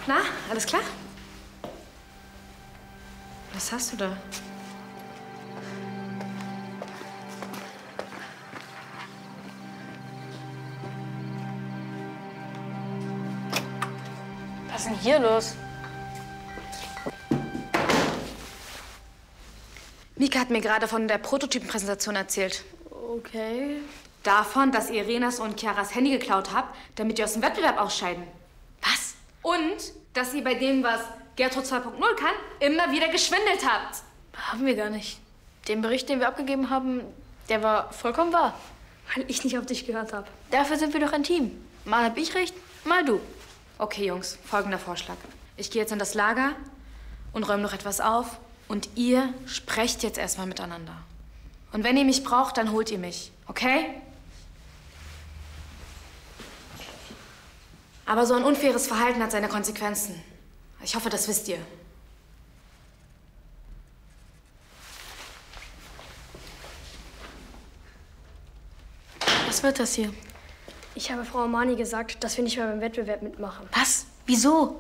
Na, alles klar? Was hast du da? Was ist denn hier los? Mika hat mir gerade von der Prototypenpräsentation erzählt. Okay. Davon, dass ihr Renas und Chiaras Handy geklaut habt, damit ihr aus dem Wettbewerb ausscheiden. Was? Und dass ihr bei dem, was Gertrud 2.0 kann, immer wieder geschwindelt habt. Haben wir gar nicht. Den Bericht, den wir abgegeben haben, der war vollkommen wahr. Weil ich nicht auf dich gehört habe. Dafür sind wir doch ein Team. Mal hab ich recht, mal du. Okay, Jungs, folgender Vorschlag. Ich gehe jetzt in das Lager und räume noch etwas auf. Und ihr sprecht jetzt erstmal miteinander. Und wenn ihr mich braucht, dann holt ihr mich, okay? Aber so ein unfaires Verhalten hat seine Konsequenzen. Ich hoffe, das wisst ihr. Was wird das hier? Ich habe Frau Armani gesagt, dass wir nicht mehr beim Wettbewerb mitmachen. Was? Wieso?